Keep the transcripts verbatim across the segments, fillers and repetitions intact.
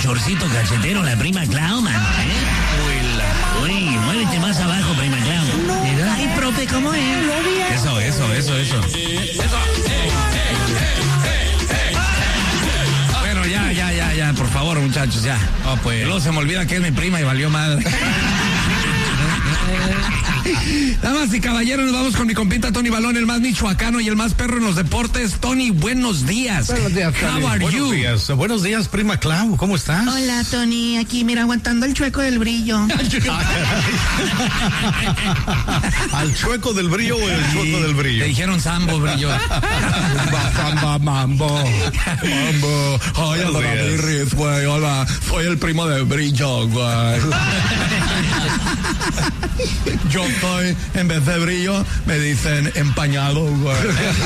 chorcito cachetero, la prima Clau, man. ¿Eh? Uy, muévete más abajo, prima Clau. No. Ay, profe, ¿cómo es? Eso, eso, eso, eso. Eso. Bueno, ya, ya, ya, ya, por favor, muchachos, ya. Oh, pues. Luego se me olvida que es mi prima y valió madre. Damas y caballeros, nos vamos con mi compita Tony Balón, el más michoacano y el más perro en los deportes. Tony, buenos días. Buenos días, Tony. How are buenos you? días. Buenos días, prima Clau. ¿Cómo estás? Hola, Tony. Aquí, mira, aguantando el chueco del brillo. ¿Al chueco del brillo o el chueco del brillo? Te dijeron sambo, brillo. Samba, mambo. Mambo. Ay, hola, Riz, güey. Hola, soy el primo de brillo, güey. Yo soy, en vez de brillo, me dicen empañado, güey.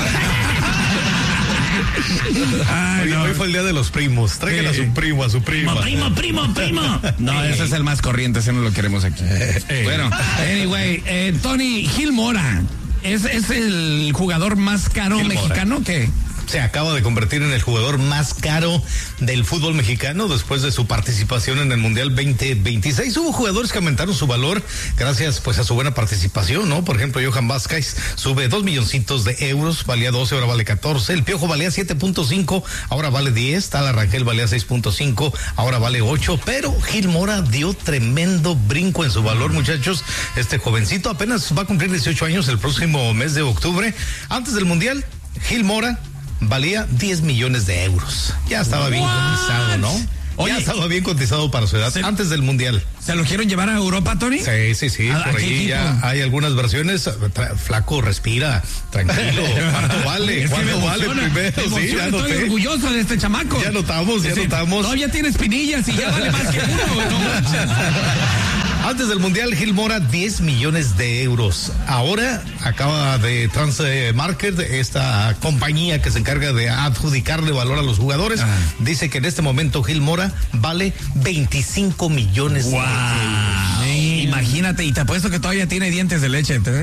Ay, hoy, no. hoy fue el día de los primos. Traigan sí. a su primo, a su prima. Primo, primo, primo. No, ese es el más corriente, ese no lo queremos aquí. Eh, bueno, anyway, eh, Tony Gil Mora, ¿es, ¿es el jugador más caro Gil mexicano Mora. ¿Qué? Se acaba de convertir en el jugador más caro del fútbol mexicano después de su participación en el Mundial veinte veintiséis. Hubo jugadores que aumentaron su valor gracias pues a su buena participación, ¿no? Por ejemplo, Johan Vázquez sube dos milloncitos de euros, valía doce, ahora vale catorce. El Piojo valía siete punto cinco, ahora vale diez. Tala Rangel valía seis punto cinco, ahora vale ocho. Pero Gil Mora dio tremendo brinco en su valor, muchachos. Este jovencito apenas va a cumplir dieciocho años el próximo mes de octubre. Antes del Mundial, Gil Mora valía diez millones de euros. Ya estaba bien What? cotizado, ¿no? Oye, ya estaba bien cotizado para su edad, se, antes del Mundial. ¿Se lo quieren llevar a Europa, Tony? Sí, sí, sí. Por ahí ya hay algunas versiones. Tra- flaco, respira, tranquilo. ¿Cuánto vale? Es ¿Cuánto vale primero? Sí, ya estoy noté. orgulloso de este chamaco. Ya notamos, ya sí, notamos. Todavía tiene espinillas y ya vale más que uno. No manches. Antes del Mundial, Gil Mora, diez millones de euros. Ahora acaba de Transmarket, esta compañía que se encarga de adjudicarle valor a los jugadores, ah. dice que en este momento Gil Mora vale veinticinco millones wow. de euros. Sí, imagínate, y te apuesto que todavía tiene dientes de leche, ¿eh? Te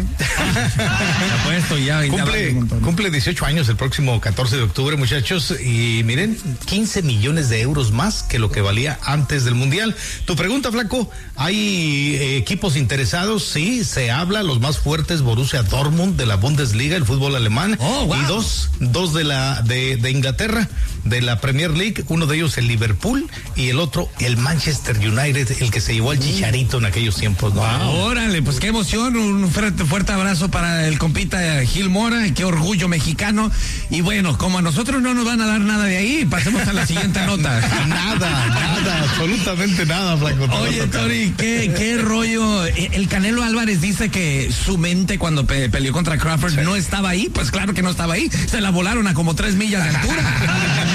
apuesto ya. Y cumple, cumple dieciocho años el próximo catorce de octubre, muchachos, y miren, quince millones de euros más que lo que valía antes del Mundial. Tu pregunta, flaco, ¿hay equipos interesados? Sí, se habla, los más fuertes, Borussia Dortmund de la Bundesliga, el fútbol alemán, oh, wow. y dos, dos de la de, de Inglaterra, de la Premier League, uno de ellos el Liverpool y el otro el Manchester United, el que se llevó al Chicharito en aquellos tiempos, ¿no? Wow, órale, pues qué emoción, un fuerte, fuerte abrazo para el compita Gil Mora, qué orgullo mexicano, y bueno, como a nosotros no nos van a dar nada de ahí, pasemos a la siguiente nota. Nada, nada, absolutamente nada, flaco. Oye, Tony, qué, qué rollo, el Canelo Álvarez dice que su mente cuando pe- peleó contra Crawford sí. no estaba ahí, pues claro que no estaba ahí, se la volaron a como tres millas de altura.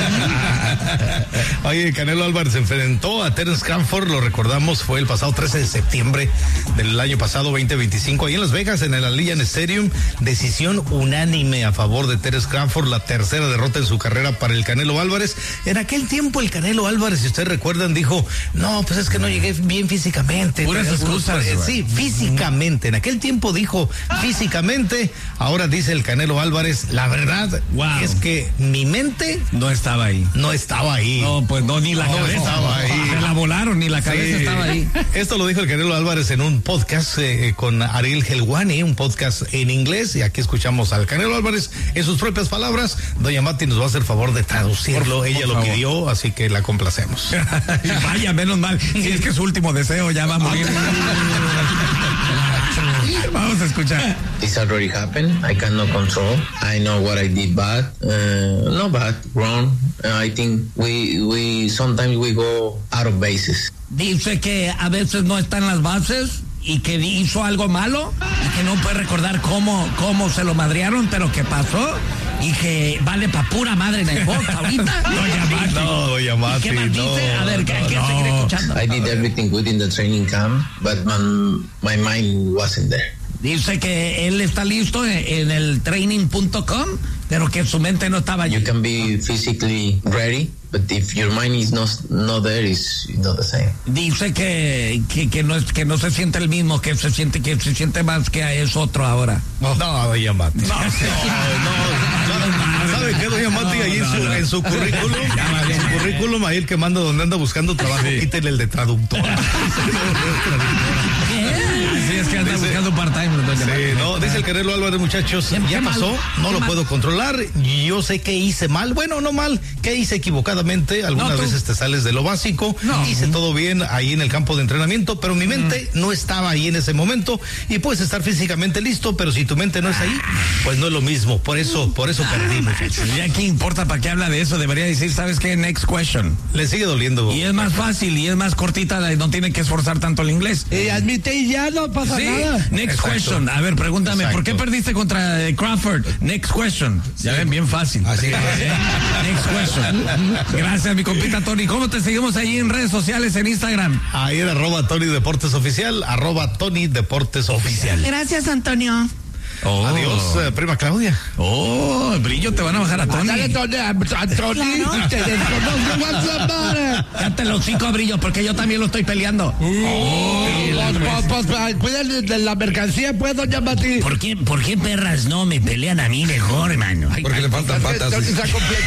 Oye, Canelo Álvarez se enfrentó a Terence Crawford, lo recordamos, fue el pasado trece de septiembre del año pasado, veinte veinticinco, ahí en Las Vegas, en el Allegiant Stadium, decisión unánime a favor de Terence Crawford, la tercera derrota en su carrera para el Canelo Álvarez. En aquel tiempo el Canelo Álvarez, si ustedes recuerdan, dijo, no, pues es que no llegué bien físicamente. Puras excusas. Sí, físicamente, en aquel tiempo dijo físicamente, ahora dice el Canelo Álvarez, la verdad wow. es que mi mente no estaba ahí. No estaba ahí. No, pues no, ni la no cabeza. estaba ahí. Se la volaron, ni la cabeza sí. estaba ahí. Esto lo dijo el Canelo Álvarez en un podcast eh, con Ariel Helwani, un podcast en inglés, y aquí escuchamos al Canelo Álvarez en sus propias palabras. Doña Mati nos va a hacer favor de traducirlo, por, ella por lo favor. pidió, así que la complacemos. Vaya, menos mal, si es que su último deseo ya va a morir. Vamos a escuchar. This already happened. I cannot control. I know what I did bad. Uh, not bad, wrong. Uh, I think we we sometimes we go out of bases. Dice que a veces no está en las bases y que hizo algo malo y que no puede recordar cómo cómo se lo madrearon, pero que pasó. Y que vale pa' pura madre en el box ahorita. Doña Mati. No, Doña Mati, ¿Qué más no, dice? A ver, no, ¿qué, no, ¿qué no. seguir escuchando? I did everything good in the training camp, but my, my mind wasn't there. Dice que él está listo en, en el training punto com, pero que su mente no estaba allí. You can be physically ready, but if your mind is not, not there, it's not the same. Dice que, que, que, no es, que no se siente el mismo, que se siente que se siente más que es otro ahora. No, no, Doña Mati. No, no, no, no, ¿sabe sabe qué, doña Mati? Ahí en, su, en su currículum, en su currículum, ahí el que manda donde anda buscando trabajo, sí. Quítele el de traductora. Sí, es que anda dice, buscando part-time. Sí, no, dice el Canelo Álvarez, muchachos, ya, ya pasó, no lo mal. puedo controlar, yo sé que hice mal, bueno, no mal, que hice equivocadamente, algunas no, veces te sales de lo básico, no. hice todo bien ahí en el campo de entrenamiento, pero mi mente mm. no estaba ahí en ese momento, y puedes estar físicamente listo, pero si tu mente no es ahí, pues no es lo mismo, por eso, por eso perdí, muchachos. Ya qué importa para qué habla de eso, debería decir, ¿sabes qué? Next question. Le sigue doliendo. Y es más fácil, y es más cortita, no tiene que esforzar tanto el inglés. Y admite y ya no pasa sí. nada. Next Exacto. question. A ver, pregúntame, Exacto. ¿por qué perdiste contra eh, Crawford? Next question. Sí. Ya ven, bien fácil. Así es. Next question. Gracias, mi compita Tony. ¿Cómo te seguimos ahí en redes sociales, en Instagram? Ahí en arroba Tony Deportes Oficial, arroba Tony Deportes Oficial. Gracias, Antonio. Oh. Adiós, eh, prima Claudia. Oh, Brillo, te van a bajar a Tony. Dale, Tony, Tony, te desconozco. Cállate los cinco, Brillo, porque yo también lo estoy peleando. Oh, pues, pues, cuiden de la mercancía, pues, doña Mati. ¿Por qué, ¿Por qué perras no me pelean a mí mejor, hermano? Porque ay, le faltan patas. ¿Está completo?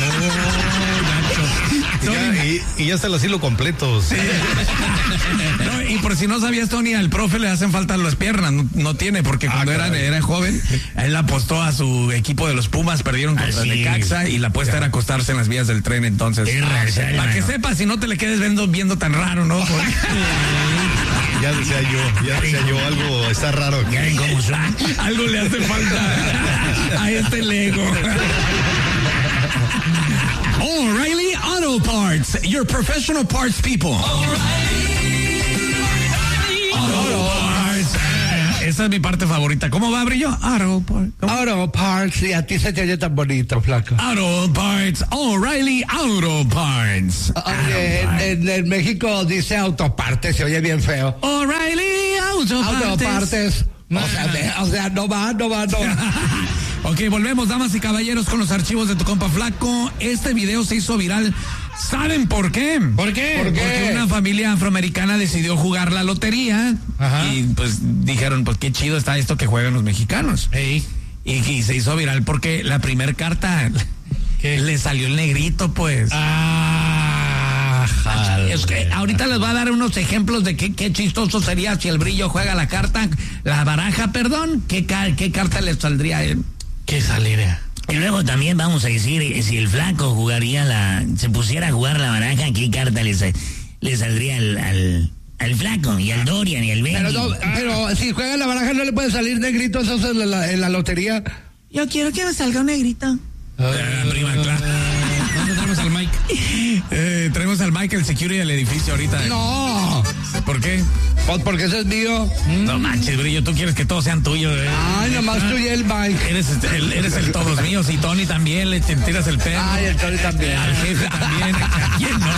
Y ya, y, y ya está el asilo completo. Sí. No, y por si no sabías, Tony, al profe le hacen falta las piernas. No, no tiene, porque cuando ah, era, era joven, él apostó a su equipo de los Pumas, perdieron contra el Necaxa y la apuesta era acostarse en las vías del tren. Entonces, ah, para que sepas, si no te le quedes viendo, viendo tan raro, ¿no? Ya decía yo, ya decía yo, algo está raro. Ya ven cómo son. Algo le hace falta a este Lego. O'Reilly Auto Parts, your professional parts people. O'Reilly Auto Parts. Esa es mi parte favorita. ¿Cómo va, Brillo? Auto Parts. Auto Parts, y a ti se te oye tan bonito, flaco. Auto Parts, O'Reilly Auto Parts. Oye, en, en, en México dice autopartes, se oye bien feo. O'Reilly Auto Parts. Autopartes. O sea, o sea, no va, no va, no va. Ok, volvemos, damas y caballeros, con los archivos de tu compa Flaco. Este video se hizo viral. ¿Saben por qué? ¿Por qué? Porque ¿Por qué? Una familia afroamericana decidió jugar la lotería. Ajá. Y pues dijeron, pues qué chido está esto que juegan los mexicanos. Hey. Y, y se hizo viral porque la primer carta ¿Qué? Le salió el negrito, pues. Ah, es que ahorita les voy a dar unos ejemplos de qué, qué chistoso sería si el Brillo juega la carta, la baraja, perdón, qué, qué carta le saldría a él. ¿Qué saliera? Y luego también vamos a decir, si el Flaco jugaría la, se pusiera a jugar la baraja, ¿qué carta le, le saldría al, al, al Flaco y al Dorian y al Benji? Pero, no, pero si juega la baraja no le puede salir negrito eso en la, en la lotería. Yo quiero que me salga un negrito. Uh, prima, claro. ¿Dónde traemos al Mike? Eh, traemos al Mike, el security del edificio ahorita. No. ¿Por qué? Pues porque ese es mío. No manches, Brillo, tú quieres que todos sean tuyos. Eh. Ay, nomás tú y el Mike. Eres el, eres el todos míos y Tony también, le tiras el perro. Ay, el Tony también. Al jefe también. ¿A quién no?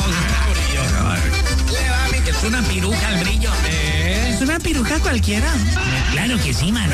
Brillo. Es una piruja el Brillo. ¿Eh? Es una piruja cualquiera. Claro que sí, mano.